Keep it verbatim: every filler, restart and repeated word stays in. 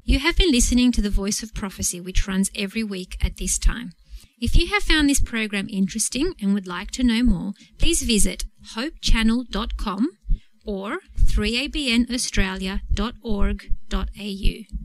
You have been listening to The Voice of Prophecy, which runs every week at this time. If you have found this program interesting and would like to know more, please visit hope channel dot com or three a b n australia dot org dot a u.